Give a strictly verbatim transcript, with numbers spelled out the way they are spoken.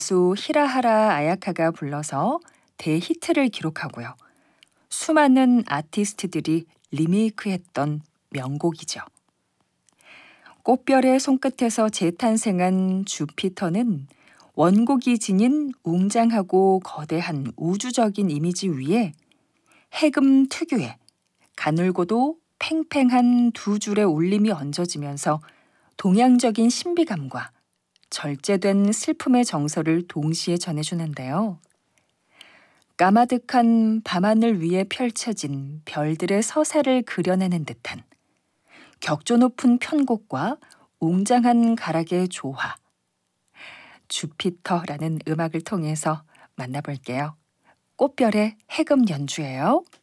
가수 히라하라 아야카가 불러서 대히트를 기록하고요. 수많은 아티스트들이 리메이크했던 명곡이죠. 꽃별의 손끝에서 재탄생한 주피터는 원곡이 지닌 웅장하고 거대한 우주적인 이미지 위에 해금 특유의 가늘고도 팽팽한 두 줄의 울림이 얹어지면서 동양적인 신비감과 절제된 슬픔의 정서를 동시에 전해주는데요. 까마득한 밤하늘 위에 펼쳐진 별들의 서사를 그려내는 듯한 격조 높은 편곡과 웅장한 가락의 조화. 주피터라는 음악을 통해서 만나볼게요. 꽃별의 해금 연주예요.